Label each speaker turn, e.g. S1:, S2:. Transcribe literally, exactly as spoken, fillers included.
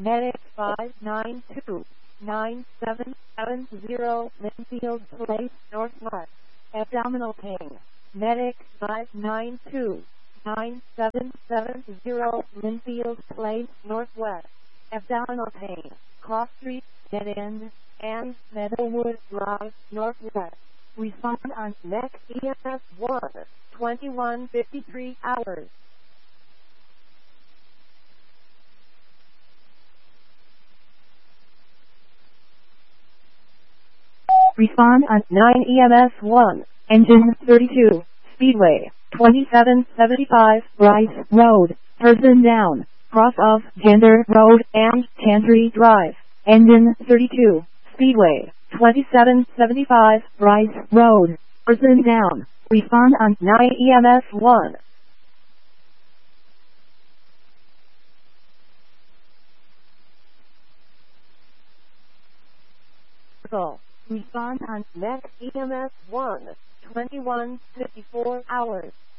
S1: Medic five nine two nine seven seven zero, Linfield Place, Northwest. Abdominal pain. Medic five nine two nine seven seven zero, Linfield Place, Northwest. Abdominal pain. Cross Street, Dead End, and Meadowwood Drive, Northwest. Respond on neck E M S one, twenty-one fifty-three hours. Respond on nine E M S one, engine thirty-two, Speedway, twenty-seven seventy-five, Rice Road, person down, cross of Gender Road and Chantry Drive, engine thirty-two, Speedway, twenty-seven seventy-five, Rice Road, person down. Respond on nine E M S one. Respond on next E M S one, twenty-one fifty-four hours.